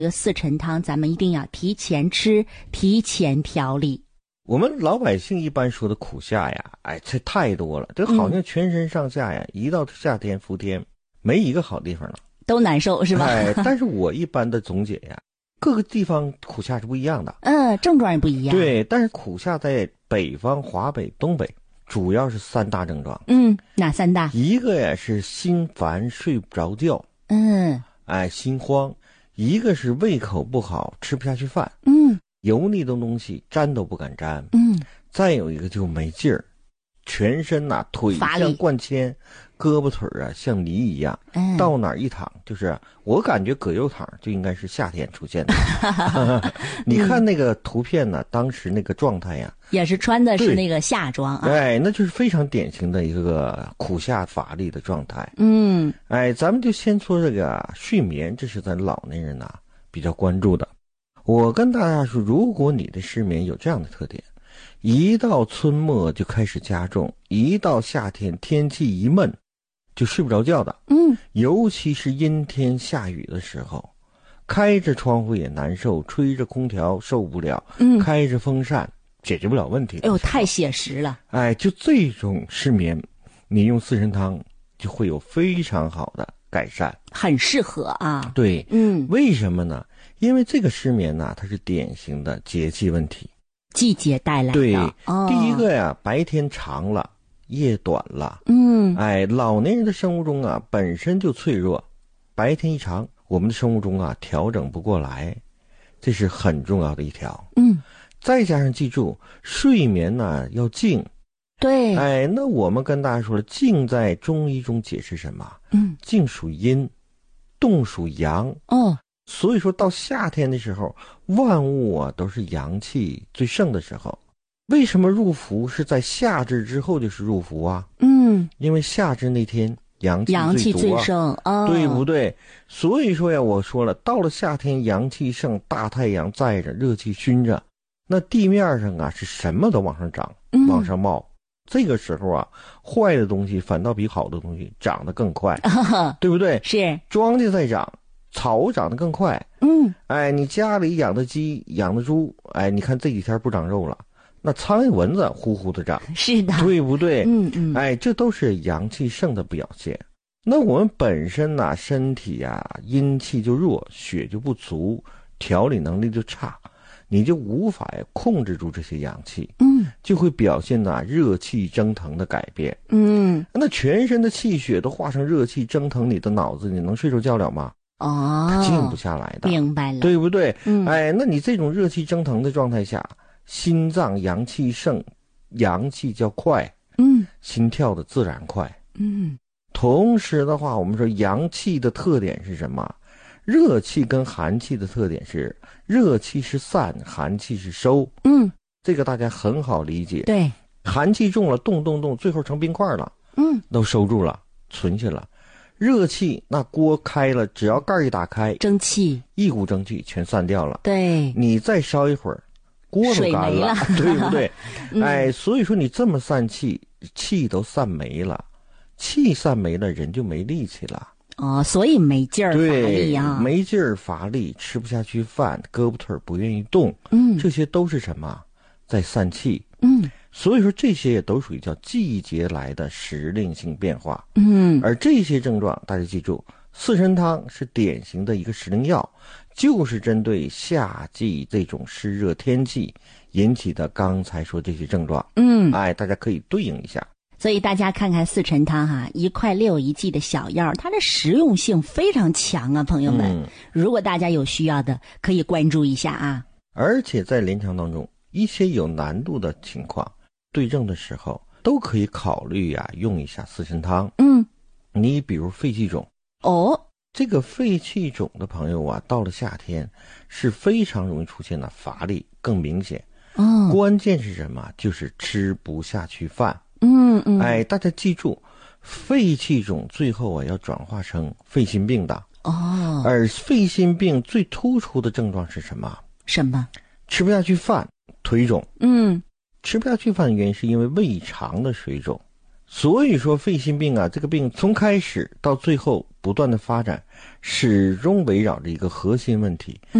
这个四陈汤咱们一定要提前吃，提前调理。 我们老百姓一般说的苦夏呀，这太多了，这好像全身上下呀，一到夏天伏天，没一个好地方了， 都难受是吧？ 但是我一般的总结呀，各个地方苦夏是不一样的， 症状也不一样。 对，但是苦夏在北方、华北、东北，主要是3大症状。 哪3大？ 一个呀是心烦睡不着觉，心慌；一个是胃口不好，吃不下去饭，油腻的东西沾都不敢沾，再有一个就没劲儿，全身腿像灌铅，胳膊腿像泥一样，到哪儿一躺就是我感觉葛优躺就应该是夏天出现的。你看那个图片呢，当时那个状态呀， 也是穿的是那个夏装啊， 那就是非常典型的一个苦夏乏力的状态。咱们就先说这个睡眠，这是咱老年人比较关注的。我跟大家说，如果你的失眠有这样的特点，一到春末就开始加重，一到夏天天气一闷就睡不着觉的，尤其是阴天下雨的时候，开着窗户也难受，吹着空调受不了，开着风扇解决不了问题。 太写实了。 就这种失眠，你用四神汤就会有非常好的改善，很适合啊。对，为什么呢？因为这个失眠它是典型的节气问题， 季节带来的。 对，第一个呀，白天长了，夜短了。老年人的生物钟本身就脆弱，白天一长，我们的生物钟调整不过来，这是很重要的一条。再加上记住，睡眠要静。对，那我们跟大家说了，静在中医中解释什么？静属阴，动属阳。所以说到夏天的时候，万物都是阳气最盛的时候。为什么入伏是在夏至之后就是入伏啊？因为夏至那天阳气最盛，对不对？所以说呀，我说了，到了夏天阳气盛，大太阳在着，热气熏着，那地面上是什么都往上涨，往上冒。这个时候坏的东西反倒比好的东西长得更快，对不对？是，庄稼在长，草长得更快。你家里养的鸡养的猪，你看这几天不长肉了，那苍蝇蚊子呼呼的长，是的，对不对？这都是阳气盛的表现。那我们本身身体阴气就弱，血就不足，调理能力就差，你就无法控制住这些阳气，就会表现热气蒸腾的改变。那全身的气血都化成热气蒸腾你的脑子，你能睡着觉了吗？它静不下来的，明白了，对不对？那你这种热气蒸腾的状态下，心脏阳气盛，阳气较快，心跳的自然快。同时的话，我们说阳气的特点是什么？热气跟寒气的特点是，热气是散，寒气是收。这个大家很好理解。对，寒气重了，动，最后成冰块了，都收住了，存下了。热气那锅开了，只要盖一打开，蒸汽一股蒸汽全散掉了。对，你再烧一会儿，锅都干了，对不对？所以说你这么散气，气都散没了，气散没了，人就没力气了。所以没劲儿乏力啊，没劲儿乏力，吃不下去饭，胳膊腿不愿意动，这些都是什么？在散气。所以说这些也都属于叫季节来的时令性变化。而这些症状大家记住，四神汤是典型的一个时令药，就是针对夏季这种湿热天气引起的刚才说这些症状。大家可以对应一下。所以大家看看四陈汤1块6一剂的小药，它的实用性非常强啊，朋友们。如果大家有需要的，可以关注一下啊。而且在临床当中，一些有难度的情况，对症的时候都可以考虑用一下四神汤。你比如肺气肿，这个肺气肿的朋友到了夏天是非常容易出现的乏力更明显。关键是什么？就是吃不下去饭。大家记住，肺气肿最后要转化成肺心病的。而肺心病最突出的症状是什么？什么？吃不下去饭，腿肿。吃不下去饭的原因是因为胃肠的水肿。所以说肺心病这个病从开始到最后不断的发展，始终围绕着一个核心问题，